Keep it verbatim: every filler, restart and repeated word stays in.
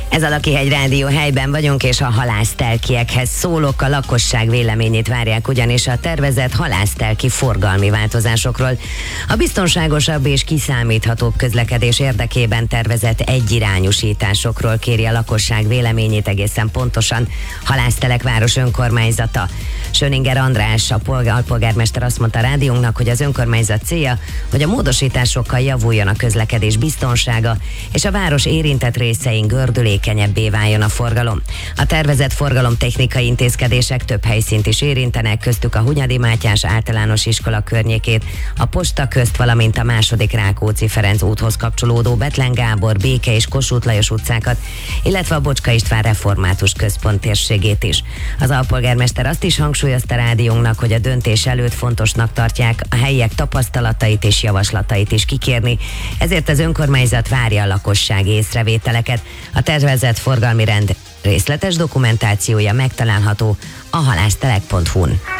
Ez a Lakihegy Rádió, helyben vagyunk, és a halásztelkiekhez szólok. A lakosság véleményét várják ugyanis a tervezett halásztelki forgalmi változásokról. A biztonságosabb és kiszámíthatóbb közlekedés érdekében tervezett egyirányúsításokról kéri a lakosság véleményét, egészen pontosan Halásztelek város önkormányzata. Söninger András, a alpolgármester azt mondta a rádiónknak, hogy az önkormányzat célja, hogy a módosításokkal javuljon a közlekedés biztonsága, és a város érintett részein gördülékenyebbé váljon a forgalom. A tervezett forgalomtechnikai intézkedések több helyszínt is érintenek, köztük a Hunyadi Mátyás általános iskola környékét, a Posta közt, valamint a második Rákóczi-Ferenc úthoz kapcsolódó Bethlen Gábor, Béke és Kossuth Lajos utcákat, illetve a Bocska István Református Központ térségét is. Az alpolgármester azt is hangsúlyozta rádiónknak, hogy a döntés előtt fontosnak tartják a helyiek tapasztalatait és javaslatait is kikérni, ezért az önkormányzat várja a lakosság észrevételeket. A tervezett forgalmi rend részletes dokumentációja megtalálható a halásztelek pont hu-n.